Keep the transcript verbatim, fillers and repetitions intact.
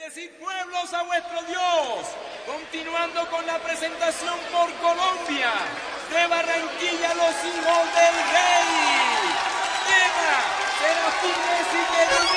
Bendecid pueblos a vuestro Dios. Continuando con la presentación por Colombia, de Barranquilla, los hijos del rey. Tema, Serafines y Querubines.